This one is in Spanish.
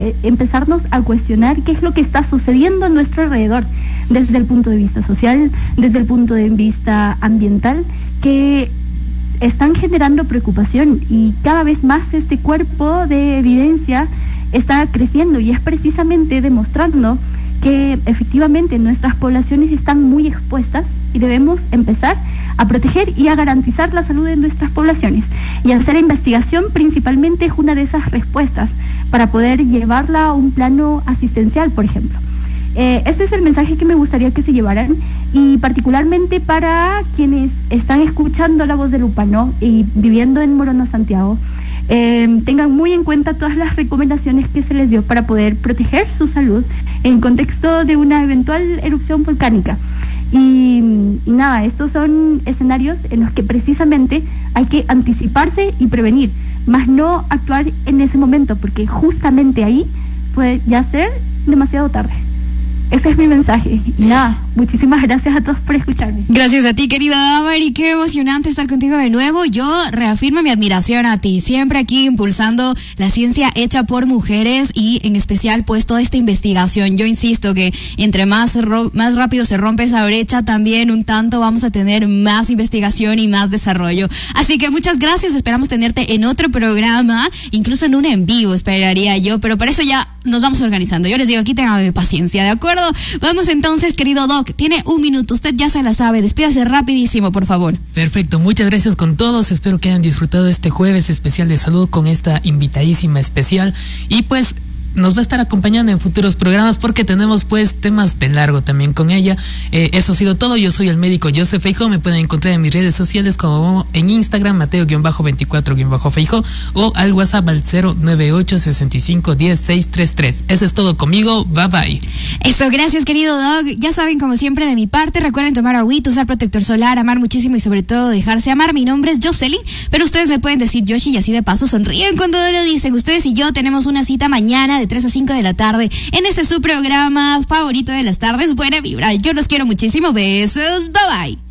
empezarnos a cuestionar qué es lo que está sucediendo a nuestro alrededor, desde el punto de vista social, desde el punto de vista ambiental, que están generando preocupación, y cada vez más este cuerpo de evidencia está creciendo, y es precisamente demostrando que efectivamente nuestras poblaciones están muy expuestas y debemos empezar a proteger y a garantizar la salud de nuestras poblaciones. Y hacer investigación principalmente es una de esas respuestas para poder llevarla a un plano asistencial, por ejemplo. Este es el mensaje que me gustaría que se llevaran, y particularmente para quienes están escuchando la voz de Lupa, ¿no? Y viviendo en Morona, Santiago, tengan muy en cuenta todas las recomendaciones que se les dio para poder proteger su salud en contexto de una eventual erupción volcánica. Y nada, estos son escenarios en los que precisamente hay que anticiparse y prevenir, más no actuar en ese momento, porque justamente ahí puede ya ser demasiado tarde. Ese es mi mensaje. Y nada, muchísimas gracias a todos por escucharme. Gracias a ti, querida Damari, qué emocionante estar contigo de nuevo. Yo reafirmo mi admiración a ti, siempre aquí impulsando la ciencia hecha por mujeres, y en especial pues toda esta investigación. Yo insisto que entre más rápido se rompe esa brecha, también un tanto vamos a tener más investigación y más desarrollo. Así que muchas gracias, esperamos tenerte en otro programa, incluso en un en vivo esperaría yo, pero para eso ya nos vamos organizando. Yo les digo, aquí tengan paciencia, ¿de acuerdo? Vamos entonces, querido Doc, tiene un minuto, usted ya se la sabe, despídase rapidísimo, por favor. Perfecto, muchas gracias con todos, espero que hayan disfrutado este jueves especial de salud con esta invitadísima especial, y pues nos va a estar acompañando en futuros programas porque tenemos pues temas de largo también con ella. Eso ha sido todo. Yo soy el médico Joseph Feijó. Me pueden encontrar en mis redes sociales como en Instagram Mateo-24-Feijó, o al WhatsApp al 098-65-10-633. Eso es todo conmigo. Bye bye. Eso, gracias, querido Doc. Ya saben, como siempre de mi parte, recuerden tomar agüita, usar protector solar, amar muchísimo y sobre todo dejarse amar. Mi nombre es Jocelyn, pero ustedes me pueden decir Yoshi, y así de paso sonríen cuando lo dicen. Ustedes y yo tenemos una cita mañana de 3 a 5 de la tarde en este su programa favorito de las tardes, Buena Vibra. Yo los quiero muchísimo. Besos. Bye bye.